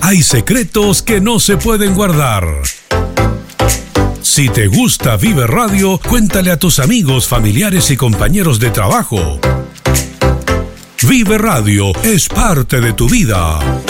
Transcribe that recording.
hay secretos que no se pueden guardar. Si te gusta Vive Radio, cuéntale a tus amigos, familiares y compañeros de trabajo. Vive Radio es parte de tu vida.